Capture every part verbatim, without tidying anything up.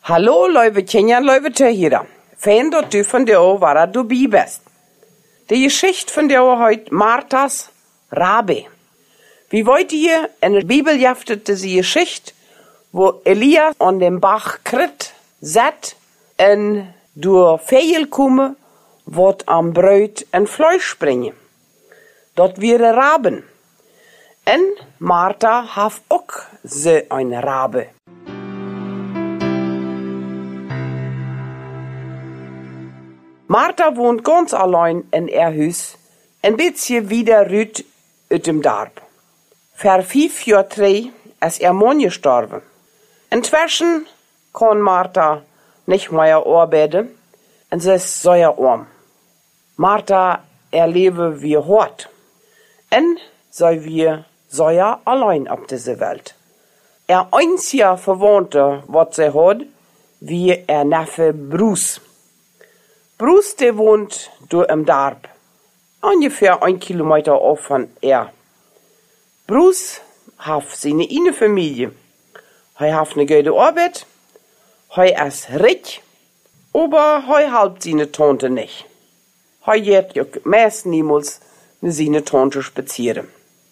Hallo, lieve Kinderen, lieve Töchter. Fijn dat du van jou waar du bij bist. De geschichte van jou heut Marthas Rabe. Wie wollt ihr in der Bibel jaftet diese Geschichte, wo Elias an dem Bach krit, zet, en door veel komen, wat am Bruid en Fleisch springen. Dat wäre Raben. En Martha haf ook ze een Rabe. Martha wohnt ganz allein in ihr Haus, ein bisschen wieder rüt uit dem Dorp. Vor fünf Jahren drei ist ihr Mann gestorben. Inzwischen kann Martha nicht mehr arbeiten und sie ist sehr arm. Martha erlebe wie hart und sei wir sehr allein auf dieser Welt. Ihr einziger Verwandter, was sie hat, wie ihr Neffe Bruce. Bruce, der wohnt du im Dorp, ungefähr ein Kilometer auf von er. Bruce hat seine eine Familie. Er hat eine gute Arbeit, er ist reich, aber er halbt seine Tante nicht. Er geht ja meist niemals mit seine Tante spazieren.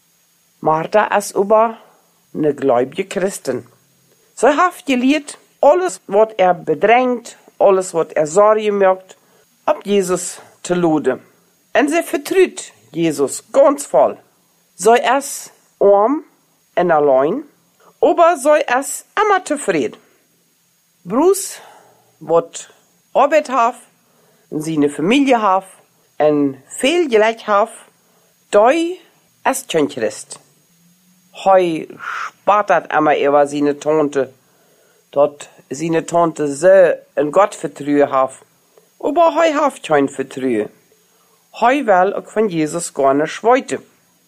Martha ist aber eine gläubige Christin. Sie hat gelehrt, alles, was er bedrängt, alles, was er Sorge macht, ab Jesus zu laden. Und sie vertraut Jesus ganz voll. Sie ist arm und allein, aber sie ist immer zufrieden. Bruce, was Arbeit hat, und seine Familie hat, und viel Geld hat, der ist kein Christ. Er spart immer über seine Tante, dort seine Tante so in Gott vertrauen hat. Aber er hat kein Vertrauen. Er will auch von Jesus gar nicht weiter.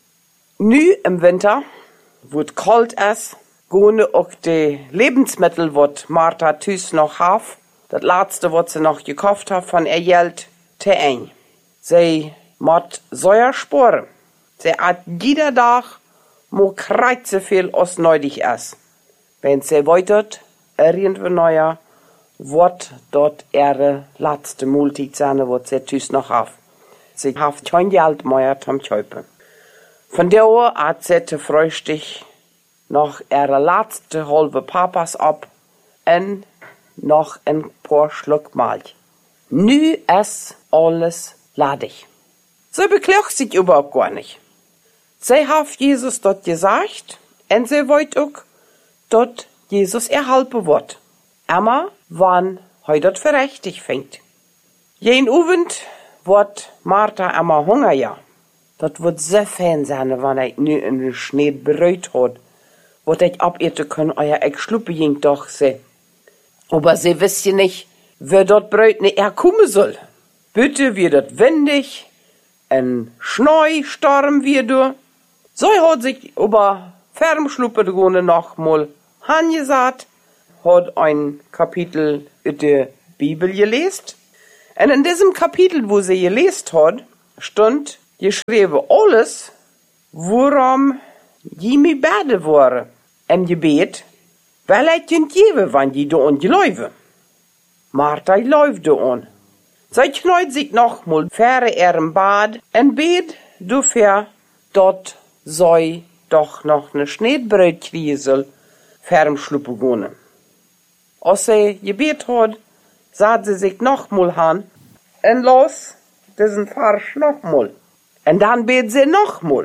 Nu im Winter, wo es kalt ist, gehen auch die Lebensmittel, was Martha tüs noch hat, das letzte, was sie noch gekauft hat von ihr Geld, zu ein. Sie muss sehr sparen. Sie hat jeder Tag mo kreit so viel, als nötig ist. Wenn sie weiter, irgendwo neuer, wat dort ihre letzte Multit sein, was sie tüs noch hat. Sie hat kein Geld mehr zum Kaufen. Von der Uhr hat sie zu frühstück noch ihre letzte halbe Papas ab und noch ein paar Schluck Milch. Nu ist alles ledig. Sie beklagt sich überhaupt gar nicht. Sie hat Jesus dort gesagt und sie wollt auch, dort Jesus erhalten wird. Immer, wann er dort für richtig fängt. Jeden Abend wird Martha immer Hunger, ja. Das wird so fein sein, wenn ich nu in den Schnee Brot hat, was ich abeten kann, euer ich schluppe ging doch sie. Aber sie wisst ja nicht, wer dort Brot nicht herkommen soll. Bitte wird dort windig, ein Schneesturm wird du. So hat sich aber Fernschluppe noch mal angesagt, hat ein Kapitel in der Bibel gelesen. Und in diesem Kapitel, wo sie gelesen hat, stand geschrieben alles, worum die mir beten waren im Gebet, weil ich nicht gebe, wenn die da ungeläufe. Martha läuft da an. Sie knallt sich noch mal vor ihrem Bad und bet dafür, dort sei doch noch eine Schneebröt kriegen soll, vor dem Schluppe gehen. Als sie gebet hat, sah sie sich noch mal an und los diesen Farsch noch mal. Und dann bet sie noch mal.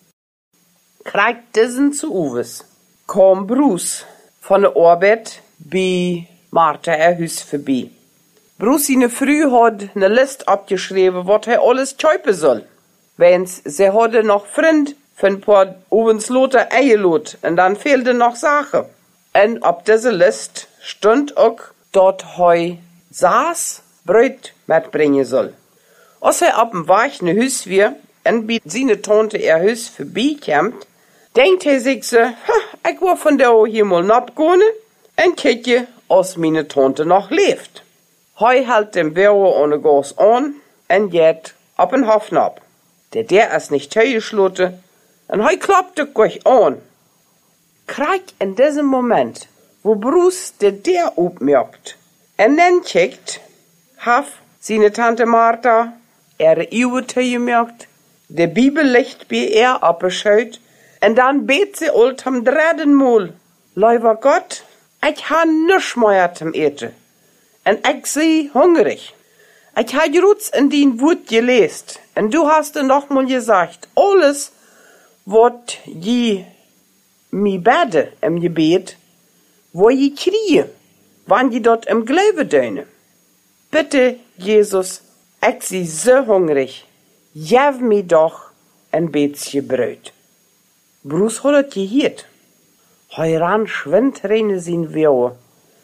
Kriegt diesen zu Uwes. Kam Bruce von der Arbeit bei Martha ihr Haus vorbei. Bruce in der Früh hat eine Liste abgeschrieben, was er alles kaufen soll. Wenn's, sie hatte noch Freund für ein paar Ovenslote eingelot und dann fehlte noch Sache. Und auf dieser Liste stand auch, dort er Saas Brot mitbringen soll. Als er auf dem Weg nach Haus wir und bei seine Tante ihr Haus vorbeikommt, denkt er sich so, ich will von der hier mal abgehen und gucke, als meine Tante noch lebt. Er hält den Bauer ohne Gas an und geht auf den Hof ab. Der der ist nicht zugeschlossen und er klappt gleich an. Kriegt in diesem Moment wo Bruce de der opmerkt. En dann checkt, haf seine Tante Martha, ihre Uwe gemerkt, de Bibel legt bei ihr abgeschaut, en dann bet sie ult am dritten Mal, Lieber Gott, ich ha nisch mehr zum Eten, en ich sie hungrig. Ich ha jutz in den Wut gelest, en du hast noch mal gesagt, alles, wat je mi bade im Gebet, wo je krie, wann je dort im Glaube döne. Bitte, Jesus, ich sie so hungrig, jev mi doch ein bisschen Brot. Bruce hat het gehiert. Hij ran schwind rein zijn Wehe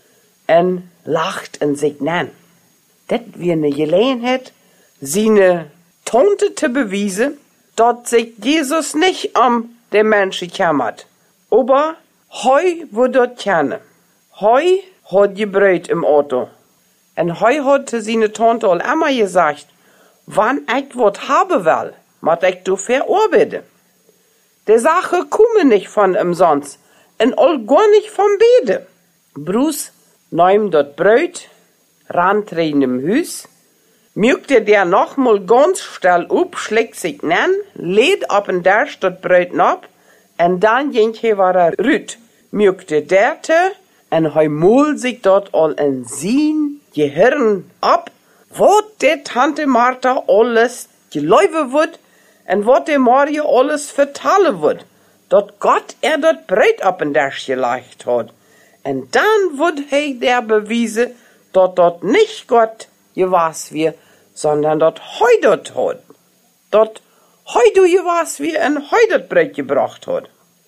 en lacht in sich nan. Dat wie ne Gelegenheit, seine Tante te bewiesen, dat sich Jesus nicht um den Menschen kümmert. Aber hij wird dort kennen. Hij hat gebrüht im Auto. En hij hat seine Tante all immer gesagt, wann ich wat haben will, mat ich du verarbeiten. Die Sache komme nicht von umsonst, en all gar nicht vom Bede. Bruce nahm dort Brot, rand rein im Hus, mückte der noch mal ganz still up, schlägt sich nen, lädt ab und der dort Brot ab, en dann ging he war er rüt, mückte derte, en he mol sich dort all in sein Gehirn ab, wat de Tante Martha alles geläufe wird, en wat de Mario alles vertalen wird, dat Gott er dort Brot ab und der gelegt hat. En dann wird he der bewiesen, dat dort nicht Gott gewas wir, sondern dat he dort hat. Dat he du gewas wir en he dort Brot gebracht hat.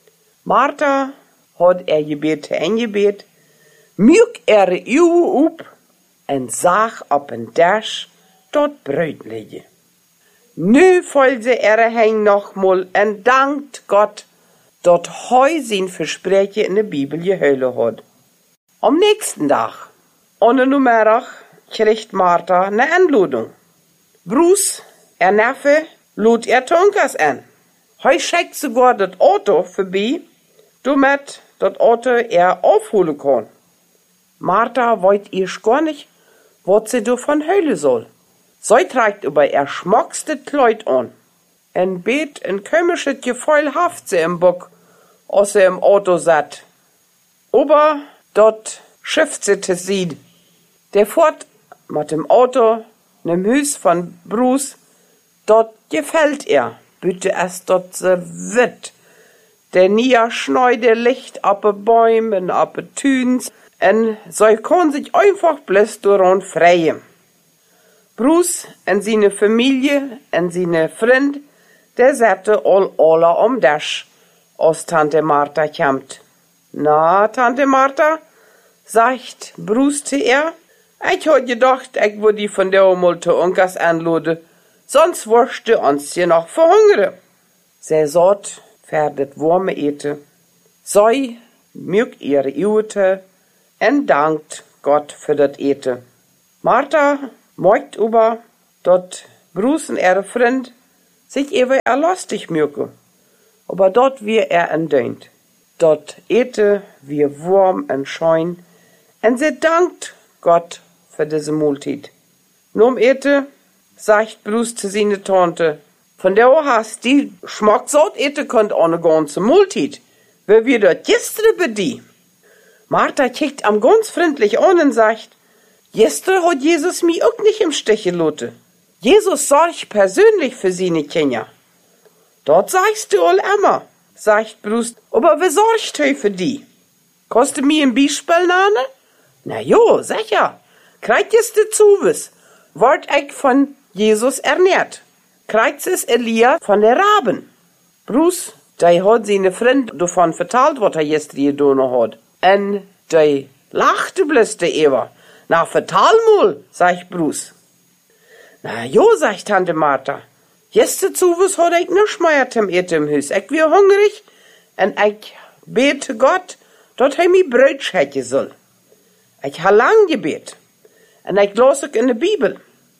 Martha hat er gebet eingebet, mjuk er Uwe up en sag op en Dash dort Brot liggen. Nu voll ze er heen nogmal en dankt Gott, dat hij zijn versprechen in de Bibel gehouden had. Am nächsten Tag, an de Nummerdag, kriegt Martha ne Einladung. Bruce, er Neffe, lud er Tonkas an. Hij schickt sogar dat Auto vorbei, damit dat Auto er aufholen kann. Martha weiß erst gar nicht, was sie davon hören soll. Sie trägt über ihr schmuckstes Kleid an. En bet ein komisches Gefühl haft sie im Bock, als sie im Auto satt. Aber dort schifft sie zu sehen. Der fährt mit dem Auto, nem Hus von Bruce, dort gefällt er, bitte es dort so witt. Der niederschneide Licht ab de Bäumen, ab de Tüns, en sie kann sich einfach bloß daran freien. Bruce en seine Familie en seine Freund, der sagte all alle um das, als Tante Martha kommt. Na, Tante Martha, sagt Bruce zu ihr, ich hab gedacht, ich würde die von der mal zu Onkas anladen, sonst wirst du uns hier noch verhungern. Sie sagt, ferdet warme Ete, sei mögt ihre Ute en dankt Gott für das Ete. Martha mocht über, dort Bruce und ihre Freund sich ewe er lustig möge, aber dort wir er endeunt. Dort ete wir warm en schein, en sie dankt Gott für diese Multit. Nom ete, sagt Bruce zu seine Tante, von der hast die Schmacksort ete könnt ohne ganze Multit, wer wir dort gestern bei die. Martha kickt am ganz freundlich an und sagt, gestern hat Jesus mich auch nicht im Stich gelassen. Jesus sorgt persönlich für seine Kinder. Dort sagst du all immer, sagt Bruce, aber wer sorgt he für die? Kannst du mir ein Beispiel nennen? Na jo, sicher. Kriegt es de Zuwis, ward ich von Jesus ernährt. Kriegt es Elia von der Raben. Bruce, der hat seine Freund davon vertalt, was er gestern getan hat. En der lachte bloß der Eber. Na, vertal mal, sagt Bruce. Na jo, sagt Tante Martha, jeste Zuwis hat ich nisch mehr zum Eten im Hus. Ich wir hungrig, en ich bete Gott, dort he mi Brot schäcken soll. Ich ha lang gebet, en ich las in der Bibel.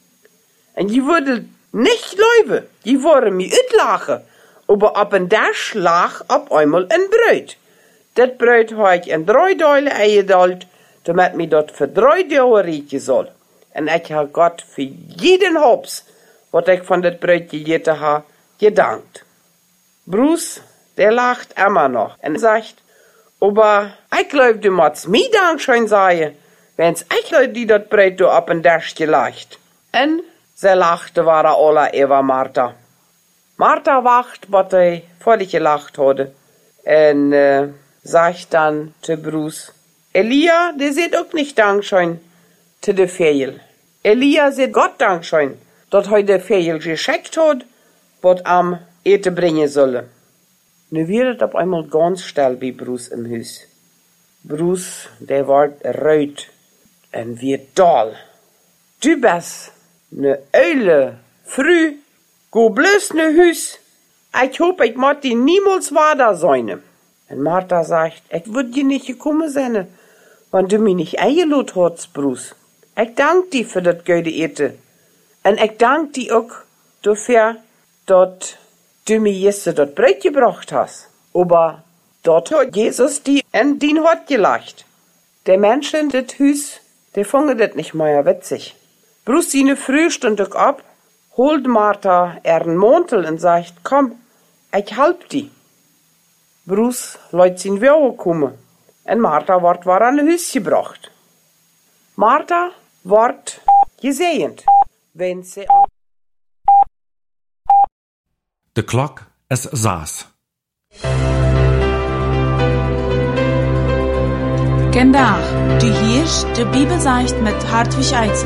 En die würde nicht leuwe, die würde mi utlachen, aber ab en der Schlag ab einmal en Brot. dat bruid heb ik in drie delen eingeduld, damit mij dat voor drie dagen rieken zal. En ik heb God voor jeden hops, wat ik van dat bruid gegeten heb, gedankt. Bruce, der lacht immer noch en sagt, aber ich glaube, du musst mir Dankeschön sagen, wenn's ich glaube, die dat bruid do op een dersje lacht. En ze lachte waren alle über Martha. Martha wacht, wat hij vorher gelacht hadden. En äh, sagt dann zu Bruce, Elia, der sieht auch nicht Dankeschön zu de Fehl. Elia sieht Gott Dankeschön, dat hij de Fehl geschickt hat, wat am eten brengen sollen. Nu wird het op einmal ganz still bij Bruce im Huis. Bruce, der wordt rood en wird dol. Du bist ne Eule, früh, go bloß ne Huis. Ich hoop, ich moet die niemals wader sein. En Martha sagt, ich würd dir nicht gekommen sein, wenn du mich nicht eingeladen hast, Bruce. Ich dank dir für das gute Eten. En ich dank dir auch dafür, dass du mir jetzt das Brot gebracht hast. Aber dort hat Jesus die in den Hort gelacht. Der Mensch in das Haus, der fangen das nicht mehr witzig. Bruce seine Früh stund auch ab, holt Martha ihren Mantel und sagt, komm, ich halb die. Bruce lässt sin Wege kommen, und Martha wird war an Haus gebracht. Martha wird gesegnet, wenn sie an De klok is zes. Vandaag, du hierst de Bibelzeicht mit Hartwig Eitzel.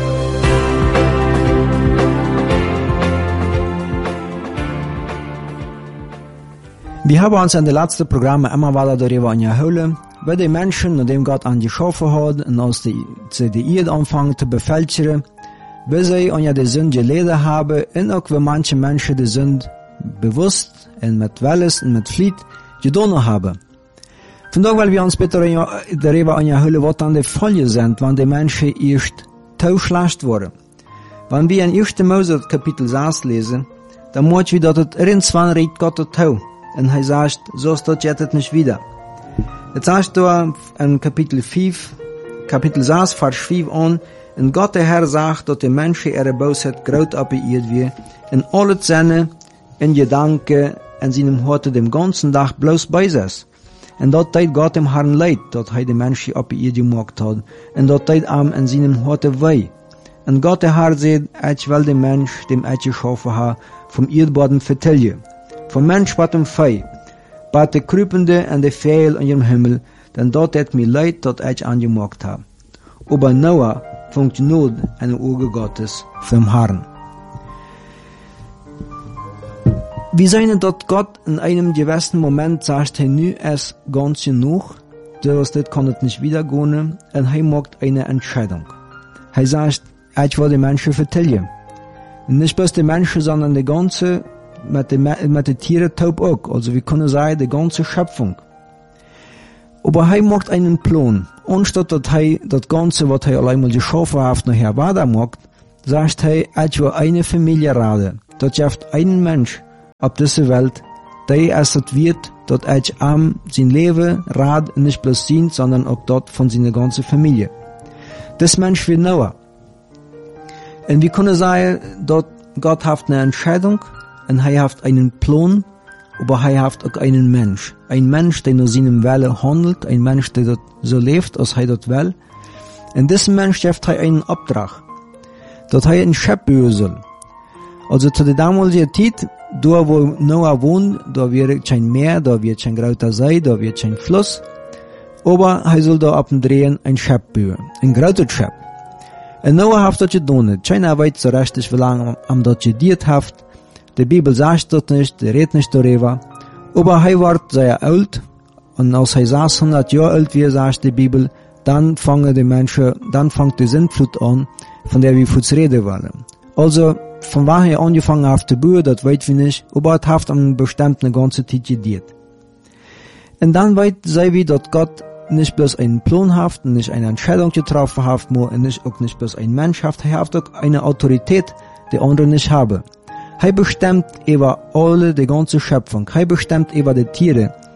Wir haben uns in den letzten Programmen immer weiter darüber unterhalten, wie die Menschen, nachdem Gott an die geschaffen hat und aus der die Erde anfangen zu bevölkern, wie sie unter der Sünde gelitten haben und auch wie manche Menschen die Sünde bewusst und mit Welles und mit Flied getan haben. Vandaag wollen wir uns bitte darüber unterhalten, was dann die Folgen sind, wenn die Menschen erst tauschlecht wurden. Wenn wir in ersten Mose Kapitel sechs lesen, dann muss wir, dass es irgendwann redet Gott das Tau. Und er sagt, so ist das jetzt nicht wieder. Jetzt sagt er in Kapitel fünf, Kapitel sechs, Vers fünf an, und Gott der Herr sagt, dass die Menschen ihre Bosheit groß abgeirrt wird, in alle Sinne, in Gedanken, in seinem Hort dem ganzen Tag bloß bei sich. Und dort tat Gott dem Herrn leid, dass er die Menschen abgeirrt gemacht hat, und dort tat ihm in seinem Hort weh. Und Gott der Herr sagt, ich will den Mensch, dem ich geschaffen habe, vom Erdboden vertellen. Vom Mensch wat hem fei, bat de krupende en de Fehl in ihrem Himmel, denn dort hat mir leid, dat ich angemacht habe. Aber Noah funkt Not an den Auge Gottes vom Herrn. Wir sehen, dass Gott in einem gewissen Moment sagt, er nu es ganz genug, das kann es nicht wieder gehen, und er macht eine Entscheidung. Er sagt, ich will die Menschen vertellen. Nicht bloß die Menschen, sondern die ganze mit den mit den Tieren taub auch, also wir können sagen, die ganze Schöpfung. Aber er macht einen Plan. Anstatt dass er das Ganze, was er allein mal geschaffen hat, nachher weitermacht, sagt er, ich will eine Familie raten. Das schafft einen Mensch auf dieser Welt, der es wird, dass ich am sein Leben rat, nicht bloß sein, sondern auch dort von seiner ganzen Familie. Das Mensch wird Noah. Und wir können sagen, dass Gott hat eine Entscheidung, und er hat einen Plan, aber er hat auch einen Mensch. Ein Mensch, der nach seinem Wille handelt, ein Mensch, der dort so lebt, als er dort will. Und diesem Mensch hat er einen Auftrag, dass er ein Schiff bauen soll. Also zu der damaligen Zeit, da wo Noah wohnt, da wird kein Meer, da wird kein großer See, da wird kein Fluss. Aber er soll da abdrehen ein Schiff bauen, ein großes Schiff. Und Noah hat das getan. Keiner weiß so richtig, wie lange er das gedient hat. Die Bibel sagt das nicht, die redet nicht darüber. Aber er wird sehr alt, und als er sechshundert Jahre alt wird, sagt die Bibel, dann fangen die Menschen, dann fängt die Sintflut an, von der wir kurz reden wollen. Also, von wann er angefangen hat zu bauen, das weiß wir nicht, aber er hat am bestimmt eine ganze Zeit gedient. Und dann weiß wir, dass Gott nicht bloß einen Plan hat, nicht eine Entscheidung getroffen hat, und nicht, auch nicht bloß ein Mensch hat, er hat auch eine Autorität, die andere nicht haben. Er bestimmt über alle, die ganze Schöpfung. Er bestimmt über die Tiere.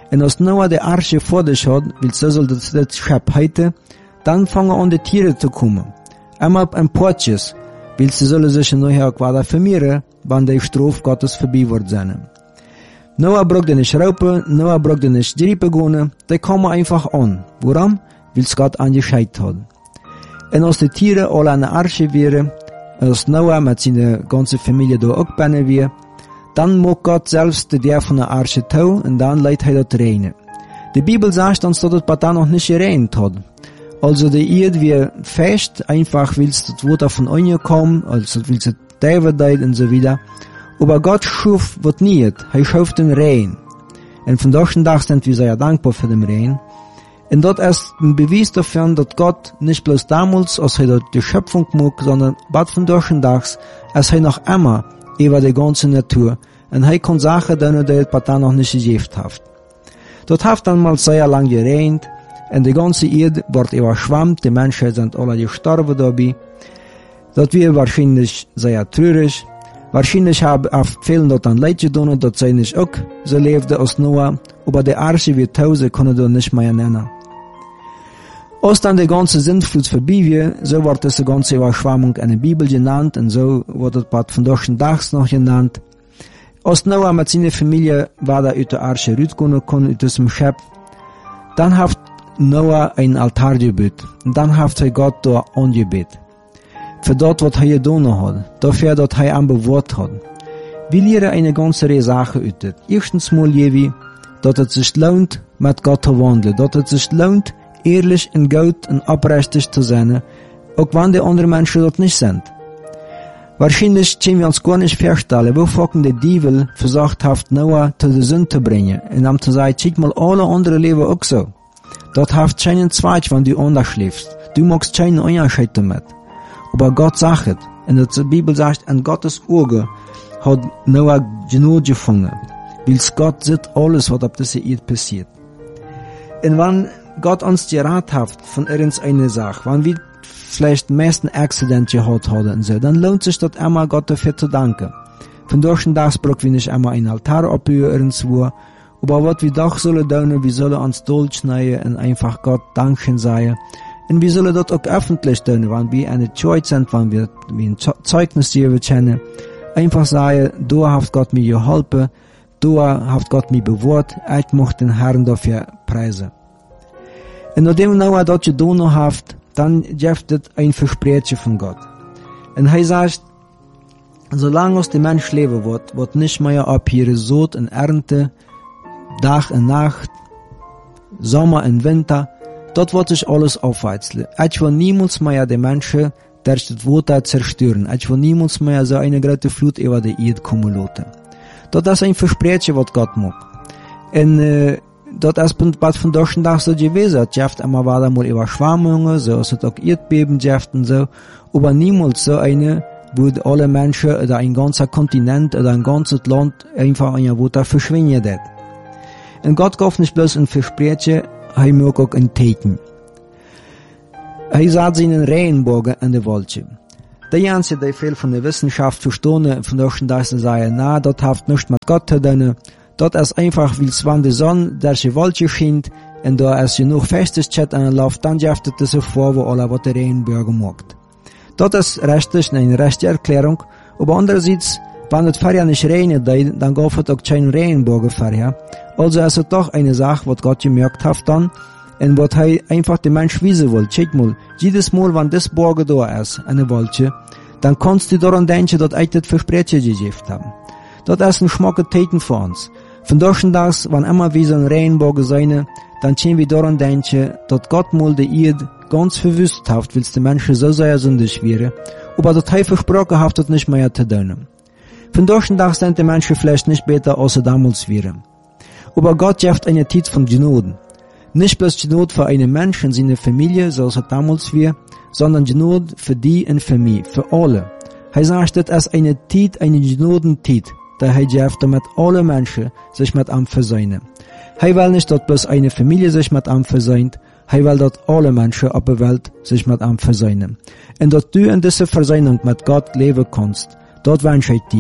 Und als Noah die Arche vor sich hat, weil so soll das, das Schab heiten, dann fangen an die Tiere zu kommen. Einmal ein Portjes, weil sie sollen sich nachher quasi vermehren, wann die Strophe Gottes vorbei wird sein. Noah braucht nicht Raupe, Noah braucht nicht Griepe gehen, die kommen einfach an. Warum? Weil es Gott angescheit hat. Und als die Tiere alle an der Arche wären, als Noah mit seiner ganzen Familie da auch bannen wir, dann mag Gott selbst der von der Arche tau und dann leitet er das reine. Die Bibel sagt uns, dass das dann noch nicht gereint hat. Also die Erde wird fest, einfach weil es das Wort von euch kommt, also weil es David deit und so weiter. Aber Gott schuf was nicht, er schuf den Rein. Und von solchen Tag sind wir sehr dankbar für den Rein. Und dort ist ein Beweis dafür, dass Gott nicht bloß damals, als er dort die Schöpfung mag, sondern bald von solchen Tags, als er noch immer über die ganze Natur, und er kann Sachen tun, die er noch nicht gegeben hat. Dort hat dann mal sehr lang geregnet, und die ganze Erde wird überschwemmt, die Menschen sind alle gestorben dabei. Dort wir wahrscheinlich sehr traurig. Wahrscheinlich haben oft vielen dort an Leid getan, dass sie nicht auch so lebten als Noah, aber die Arche wie Tausend können dort nicht mehr nennen. Als dann die ganze Sintflut vorbei war, so wird es die ganze Überschwemmung in der Bibel genannt, und so wird es bald von solchen Tags noch genannt. Als Noah mit seiner Familie war da aus der Arche rausgekommen konnte, aus diesem Schöpf, dann hat Noah ein Altar gebaut, und dann hat er Gott da angebetet. Für dort, was er getan hat, dafür, dass er ihn bewahrt hat. Wir lernen eine ganze Reihe Sachen aus. Erstens mal, jewi, dass es sich lohnt, mit Gott zu wandeln, dass es sich lohnt, ehrlich und gut und aufrichtig zu sein, auch wenn die anderen Menschen dort nicht sind. Wahrscheinlich können wir uns gar nicht vorstellen, wo fucking der Teufel versucht hat, Noah zu der Sünde zu bringen, und ihm zu sagen, schick mal alle anderen leben auch so. Dort hat keinen Zweig, wenn du anders schläfst. Du magst keinen Unterschied damit. Aber Gott sagt, und die Bibel sagt, an Gottes Auge hat Noah genug gefunden, weil Gott sieht alles, was auf dieser Erde passiert. Und wenn Gott uns geraten hat von irgendeiner Sache, wenn wir vielleicht die meisten Accidents gehabt haben und so, dann lohnt sich das einmal Gott dafür zu danken. Von solchen Tagen brauchen wir nicht einmal einen Altar abhören irgendwo, aber was wir doch sollen tun, wir sollen uns durchschneiden und einfach Gott Dankeschön sagen. Und wir sollen das auch öffentlich tun, wenn wir eine Church sind, wenn wir, wir ein Zeugnis geben können. Einfach sagen, du hast Gott mir geholfen, du hast Gott mir bewahrt, ich möchte den Herrn dafür preisen. Und nachdem Noah das getan hat, dann gibt es ein Versprechen von Gott. Und er sagt, solange der Mensch leben wird, wird nicht mehr ab hier Sod und Ernte, Tag und Nacht, Sommer und Winter, dort wird sich alles aufweizeln. Ich will niemals mehr die Menschen, der das Wort zerstören. Ich will niemals mehr so eine große Flut über die Erde kommen lassen. Das ist ein Versprechen, was Gott macht. Und, äh, das ist bald von solchen Tag so gewesen. Es gibt immer wieder mal Überschwemmungen, so ist es auch Erdbeben gibt und so. Aber niemals so eine, wo alle Menschen oder ein ganzer Kontinent oder ein ganzes Land einfach an ihr Wort verschwinden. Und Gott gab nicht bloß ein Versprechen, er mag auch ein Teken. Er sah seinen Regenbogen an der Wolke. Die Einzigen, die viel von der Wissenschaft verstehen, von solchen Tagen sagen, na, das hat nichts mit Gott zu tun. Das ist einfach, weil es wenn die Sonne durch die Wolke scheint, und da ist genug Festigkeit an der Luft, dann gibt es so vor, wo alle was der Regenbogen macht. Das ist richtig, eine rechte Erklärung, aber andererseits, wenn es vorher nicht regnet, dann gab es auch keinen Regenbogen vorher. Also ist es doch eine Sache, was Gott gemerkt hat dann, und was er einfach den Mensch wissen will. Schaut mal, jedes Mal, wenn das Borge da ist, eine Wolke, dann kannst du daran denken, dass ich das Versprechen gegeben habe. Das ist ein schmacker Täten für uns. Von solchen Tagen, wenn immer wie so ein Regenbogen sein, dann können wir daran denken, dass Gott mal die Erde ganz verwüstet hat, weil es die Menschen so sehr sündig wäre, aber dass er versprochen hat, das nicht mehr zu tun. Von solchen Tagen sind die Menschen vielleicht nicht besser, als sie damals wären. Aber Gott gibt eine Zeit von Gnade. Nicht bloß Gnade für einen Menschen und seine Familie, so als es damals war, sondern Gnade für die und für mich, für alle. Er sagt, das ist eine Zeit, eine Gnadenzeit, da er gibt, damit alle Menschen sich mit ihm versöhnen. Er will nicht, dass bloß eine Familie sich mit ihm versöhnt, er will, dass alle Menschen auf der Welt sich mit ihm versöhnen. Und dass du in dieser Versöhnung mit Gott leben kannst, dort wünsche ich dir,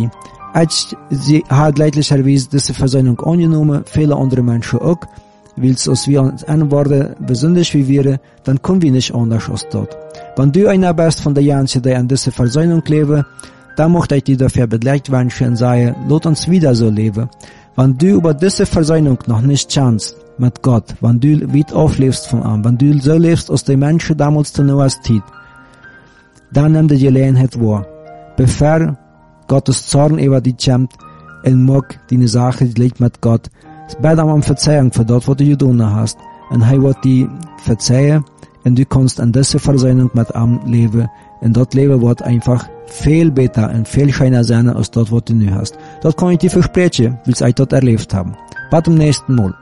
als sie hat leidlicherweise diese Versöhnung angenommen, viele andere Menschen auch, weil es wir uns antworten, besonders wie wir, dann kommen wir nicht anders aus dort. Wenn du einer bist von der Janse, die an dieser Versöhnung leben, dann möchte ich dir dafür beglückt wünschen und sagen, lass uns wieder so leben. Wenn du über diese Versöhnung noch nicht kannst, mit Gott, wenn du weit auflebst von ihm, wenn du so lebst, als die Menschen damals zu Noahs Zeit, dann nimm die Gelegenheit wahr. Bevor Gottes Zorn über dich kommt, und mag deine Sache, die liegt mit Gott, bitte um Verzeihung für das, was du getan hast, und er wird dir verzeihen, und du kannst an dieser Versöhnung mit ihm leben, und das Leben wird einfach viel besser und viel schöner sein, als das, was du nu hast. Das kann ich dir versprechen, weil ich das erlebt habe. Bis zum nächsten Mal.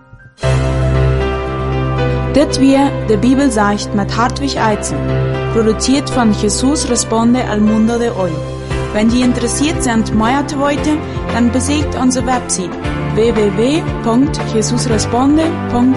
Dit weer de Bibel sagt mit Hartwig Eizen, produziert von Jesus Responde al Mundo de Hoy. Wenn die interessiert sind, mehr zu wissen, dann besucht unsere Website w w w punkt jesus responde punkt